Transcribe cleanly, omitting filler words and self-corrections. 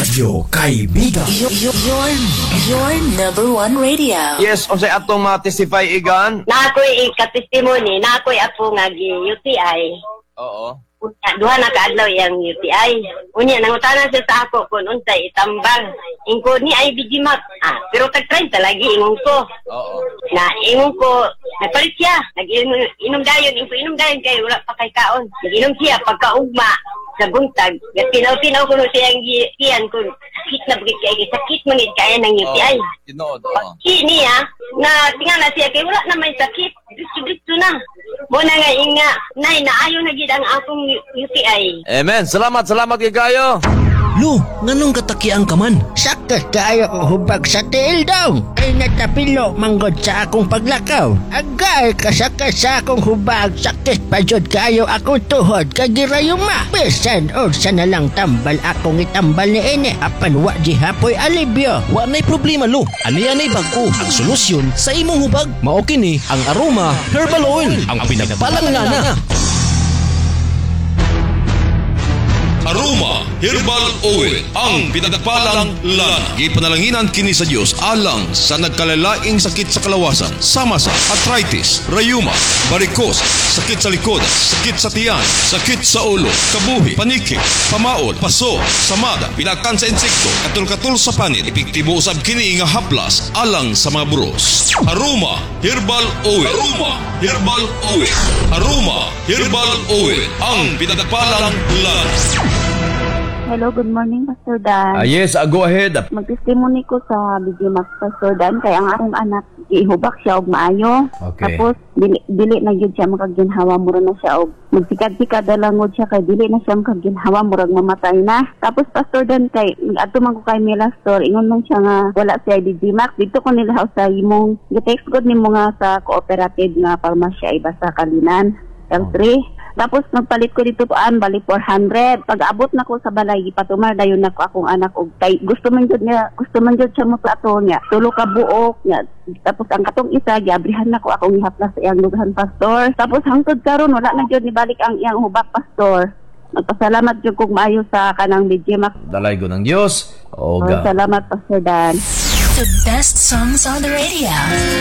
Radyo Kaibigan. Your number one radio. Yes, o sa atong ma-testify igan. Na ako'y ika-testimony, na ako'y ako nga UTI. Oo. Duha na kaadlaw iyang UTI. Unya, nangutanan siya sa ako kung unsay itambang. Ingko ni ay bigimak. Pero tag-30 lagi ingon ko. Oo. Na ingon ko, nagpalit siya. Nag-inom dayon, inom dayon kayo, wala pa kay kaon. Nag-inom siya, pagkaugma, sa buntag. Tinaw-tinaw ko siyang giyan ko. Sakit na bukit kaya, sakit mangit kaya ng UTI. Tinood, Pagki niya, na tingala siya, kaya wala na may sakit. Disto na. Muna nga inga, nay, naayo na gid ang akong UTI. Amen. Salamat kay kayo. Lu, nganong katakian ka man? Sakit kaayo ko hubag sa tiil daw. Ay natapilo manggod sa akong paglakaw. Agay kasakit sa akong hubag. Sakit pa jud kaayo ako tuhod kagirayuma. Bisan o sa nalang tambal akong itambal ni ine. Apan wa di hapoy alibyo. Wa nay problema, Lu. Ani-anay bag-o ang solusyon sa imong hubag. Mao kini ang Aroma Herbal Oil, ang pinagpalangana. Aroma Herbal Oil, ang pinagpalang lana. Ipanalanginan kini sa Dios alang sa nagkalalaing sakit sa kalawasan, sama sa arthritis, rayuma, varicose, sakit sa likod, sakit sa tiyan, sakit sa ulo, kabuhi, paniki, pamaol, paso, samada, pinakan sa insekto, katul-katul sa panit, epektibo usab kini nga haplas alang sa mga buros. Aroma Herbal Oil. Aroma Herbal Oil. Aroma Herbal Oil, ang pinagpalang lana. Hello, good morning, Pastor Dan. Yes, go ahead. Mag-testimony ko sa Video Max, Pastor Dan, kaya ang akong anak, ihubak siya og maayo. Okay. Tapos, dili na yun siya makaginhawa, mura na siya og magsikad-sikad na langod siya, kay dili na siya makaginhawa, murag mamatay na. Tapos, Pastor Dan, kay ato man ko kay Mila Store, ingon man siya nga, wala siya Video Max. Dito ko nilahaw sa imong, gitext ko nimo nga sa cooperative nga parmasya, iba sa Kalinan, L3. Tapos nagpalit ko dito bali 400. Pag-abot na ko sa balay, ipatumar dayon na ko akong anak og kay gusto man jud siya mo plato niya. Tulo ka buok niya. Tapos ang katong isa giabrihan na ko akong ihaplas sa iyang lughan, Pastor. Tapos hangtod karon wala na jud ni balik ang iyang hubak, Pastor. Magpasalamat jud kog maayo sa kanang Bijimak. Dalay ko ng Diyos. Oga. Salamat, Pastor Dan. The best songs on the radio.